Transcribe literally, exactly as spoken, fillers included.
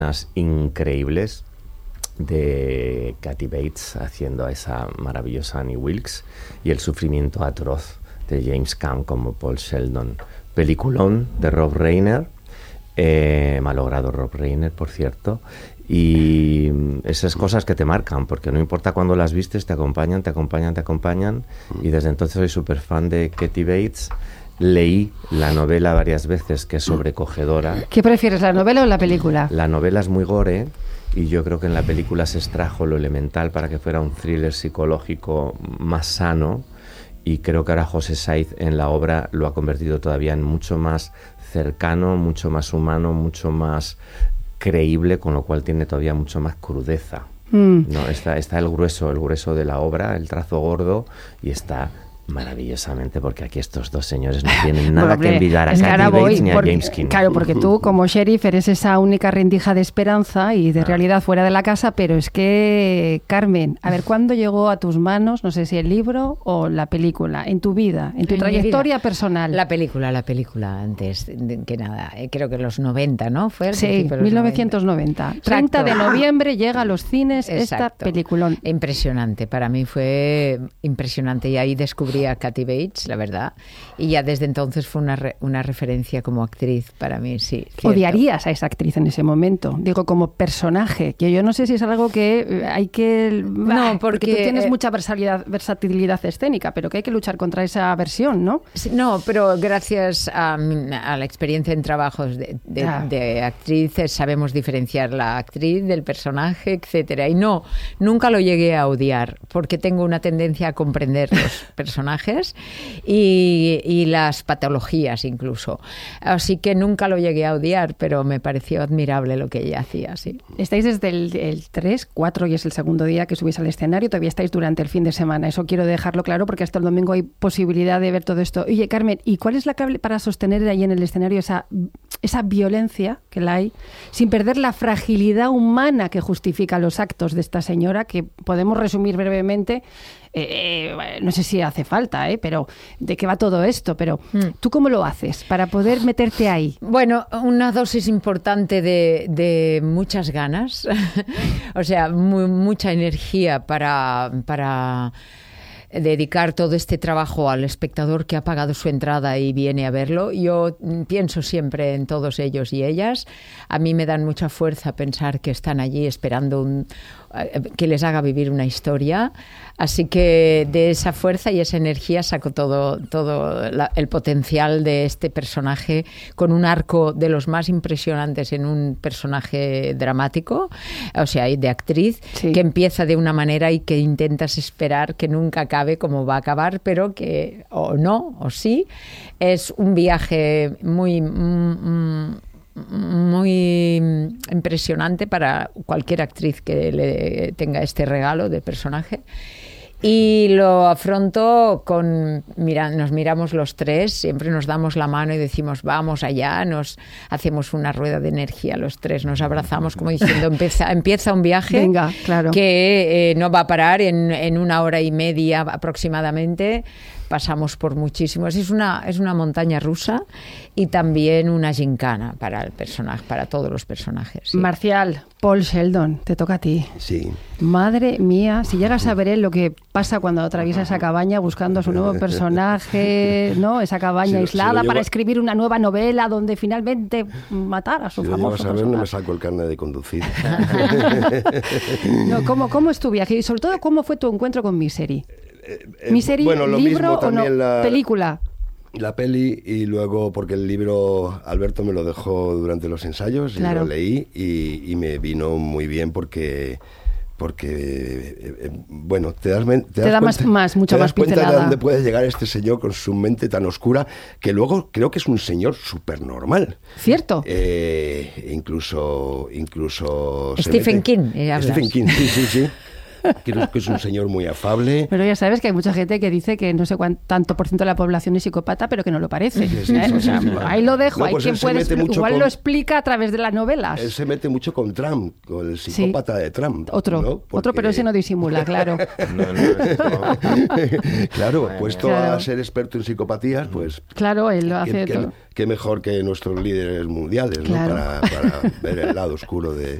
increíbles de Kathy Bates haciendo a esa maravillosa Annie Wilkes y el sufrimiento atroz de James Caan como Paul Sheldon. Peliculón de Rob Reiner, eh, malogrado Rob Reiner, por cierto, y esas cosas que te marcan, porque no importa cuándo las vistes, te acompañan, te acompañan, te acompañan, y desde entonces soy súper fan de Kathy Bates. Leí la novela varias veces, que es sobrecogedora. ¿Qué prefieres, la novela o la película? La novela es muy gore, y yo creo que en la película se extrajo lo elemental para que fuera un thriller psicológico más sano, y creo que ahora José Saiz en la obra lo ha convertido todavía en mucho más cercano, mucho más humano, mucho más creíble, con lo cual tiene todavía mucho más crudeza. Mm. No, está, está el grueso, el grueso de la obra, el trazo gordo, y está maravillosamente, porque aquí estos dos señores no tienen nada bueno, que envidiar a Kathy Bates ni a porque, James Caan. Claro, porque tú como sheriff eres esa única rendija de esperanza y de ah. realidad fuera de la casa, pero es que, Carmen, a ver, ¿cuándo llegó a tus manos, no sé si el libro o la película, en tu vida, en tu en trayectoria personal? La película, la película, antes que nada, creo que en los noventa, ¿no? Fue el sí, mil novecientos noventa. treinta de noviembre llega a los cines Exacto. esta peliculón. Impresionante, para mí fue impresionante, y ahí descubrí a Kathy Bates, la verdad, y ya desde entonces fue una, re, una referencia como actriz para mí, sí. Cierto. ¿Odiarías a esa actriz en ese momento? Digo, como personaje, que yo no sé si es algo que hay que... No, porque, porque tú tienes eh, mucha versatilidad, versatilidad escénica, pero que hay que luchar contra esa versión, ¿no? Sí, no, pero gracias a, a la experiencia en trabajos de, de, ah. de actrices sabemos diferenciar la actriz del personaje, etcétera. Y no, nunca lo llegué a odiar, porque tengo una tendencia a comprender los personajes y, y las patologías incluso. Así que nunca lo llegué a odiar, pero me pareció admirable lo que ella hacía, sí. Estáis desde el, el tres, cuatro y es el segundo día que subís al escenario, todavía estáis durante el fin de semana. Eso quiero dejarlo claro porque hasta el domingo hay posibilidad de ver todo esto. Oye, Carmen, ¿y cuál es la clave para sostener ahí en el escenario esa, esa violencia que la hay, sin perder la fragilidad humana que justifica los actos de esta señora, que podemos resumir brevemente? Eh, eh, no sé si hace falta, ¿eh? Pero de qué va todo esto, pero mm. ¿tú cómo lo haces para poder meterte ahí? Bueno, una dosis importante de, de muchas ganas, o sea, muy, mucha energía para... para dedicar todo este trabajo al espectador que ha pagado su entrada y viene a verlo. Yo pienso siempre en todos ellos y ellas. A mí me dan mucha fuerza pensar que están allí esperando un, que les haga vivir una historia. Así que de esa fuerza y esa energía saco todo, todo la, el potencial de este personaje, con un arco de los más impresionantes en un personaje dramático, o sea, de actriz, sí. que empieza de una manera y que intentas esperar que nunca acabe como va a acabar, pero que o no, o sí. Es un viaje muy... Mm, muy impresionante para cualquier actriz que le tenga este regalo de personaje. Y lo afronto con, mira, nos miramos los tres, siempre nos damos la mano y decimos vamos allá, nos hacemos una rueda de energía los tres, nos abrazamos como diciendo empieza, empieza un viaje. Venga, claro. Que eh, no va a parar en, en una hora y media aproximadamente. Pasamos por muchísimos. Es una, es una montaña rusa y también una gincana para el personaje, para todos los personajes. Sí. Marcial, Paul Sheldon, te toca a ti. Sí. Madre mía, si llegas a ver él lo que pasa cuando atraviesa esa cabaña buscando a su nuevo personaje, ¿no? Esa cabaña si aislada lo, si lo para llevo... escribir una nueva novela donde finalmente matar a su si famoso Si lo llevas a ver, no me saco el carnet de conducir. No, ¿cómo, ¿Cómo es tu viaje? Y sobre todo, ¿cómo fue tu encuentro con Misery? Eh, eh, Misery, bueno, lo libro mismo también o no? La, película. La peli, y luego porque el libro Alberto me lo dejó durante los ensayos, claro. Y lo leí y, y me vino muy bien porque porque eh, eh, bueno, te das, te das te da cuenta, más, más mucho te das más cuenta pincelada de dónde puede llegar este señor con su mente tan oscura, que luego creo que es un señor súper normal. Cierto. Eh, incluso incluso Stephen King. Stephen King, sí, sí, sí. Creo que es un señor muy afable. Pero ya sabes que hay mucha gente que dice que no sé cuánto tanto por ciento de la población es psicópata, pero que no lo parece. Sí, sí, ¿eh? sí, o sea, sí, sí. Ahí lo dejo. No, hay pues quien puede igual con, lo explica a través de las novelas. Él se mete mucho con Trump, con el psicópata sí. de Trump. Otro, ¿no? Porque... otro, pero ese no disimula, claro. no, no, no. Claro, puesto claro. a ser experto en psicopatías, pues... Claro, él lo hace qué, todo. Qué mejor que nuestros líderes mundiales, claro. ¿no? Para, para ver el lado oscuro de...